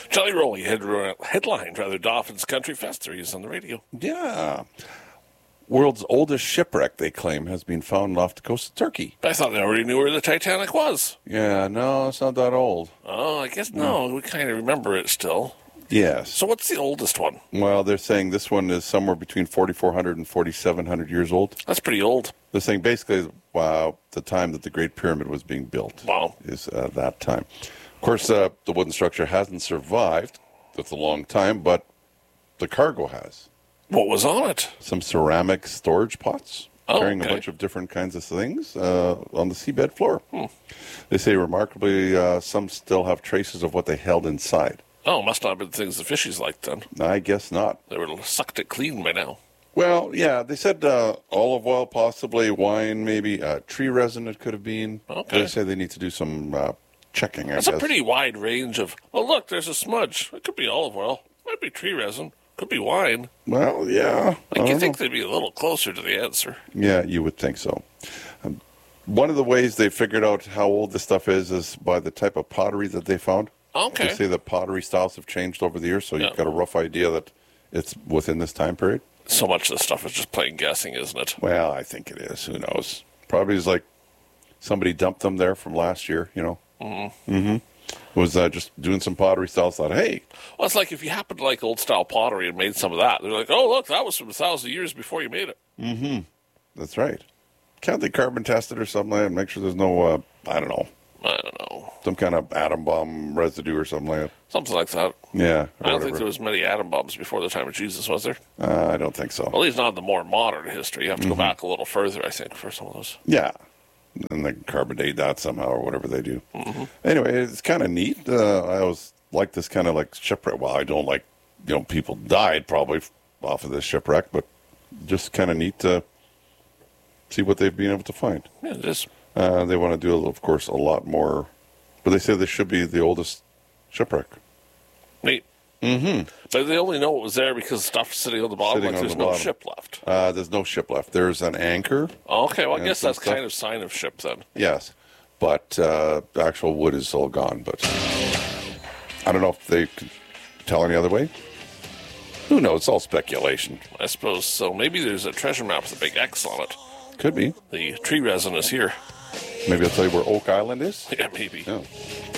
Jelly Roll, you headlined, Dolphins Country Fest. They're used on the radio. Yeah. World's oldest shipwreck, they claim, has been found off the coast of Turkey. I thought they already knew where the Titanic was. Yeah, no, it's not that old. Oh, I guess no. We kind of remember it still. Yes. So what's the oldest one? Well, they're saying this one is somewhere between 4,400 and 4,700 years old. That's pretty old. They're saying basically, the time that the Great Pyramid was being built. Wow. Is that time. Of course, the wooden structure hasn't survived. That's a long time, but the cargo has. What was on it? Some ceramic storage pots carrying a bunch of different kinds of things on the seabed floor. They say remarkably, some still have traces of what they held inside. Oh, must not have been things the fishies liked then. I guess not. They would have sucked it clean by now. Well, yeah, they said olive oil, possibly wine, maybe tree resin. It could have been. Okay. They say they need to do some checking. That's a pretty wide range of. Oh, look, there's a smudge. It could be olive oil. Might be tree resin. Could be wine. Well, yeah. You think they'd be a little closer to the answer. Yeah, you would think so. One of the ways they figured out how old this stuff is by the type of pottery that they found. Okay. They say the pottery styles have changed over the years, so you've got a rough idea that it's within this time period. So much of this stuff is just plain guessing, isn't it? Well, I think it is. Who knows? Probably is like somebody dumped them there from last year, you know. Mm-hmm. Mm-hmm. Was just doing some pottery styles, thought, hey. Well, it's like if you happen to like old-style pottery and made some of that, they're like, oh, look, that was from 1,000 years before you made it. Mm-hmm. That's right. Can't they carbon test it or something like that and make sure there's no, I don't know. Some kind of atom bomb residue or something like that. Something like that. Yeah. I don't think there was many atom bombs before the time of Jesus, was there? I don't think so. Well, at least not in the more modern history. You have to go back a little further, I think, for some of those. Yeah. And they carbon date that somehow or whatever they do. Mm-hmm. Anyway, it's kind of neat. I always like this kind of like shipwreck. Well, I don't like, people died probably off of this shipwreck, but just kind of neat to see what they've been able to find. Yeah, it is. They want to do, of course, a lot more. But they say this should be the oldest shipwreck. Neat. Mm-hmm. But they only know it was there because stuff's sitting on the bottom, like there's no ship left. There's no ship left. There's an anchor. Okay, well, I guess that's kind of sign of ship then. Yes. But the actual wood is all gone. But I don't know if they could tell any other way. Who knows? It's all speculation. I suppose so. Maybe there's a treasure map with a big X on it. Could be. The tree resin is here. Maybe I'll tell you where Oak Island is? Yeah, maybe. Yeah.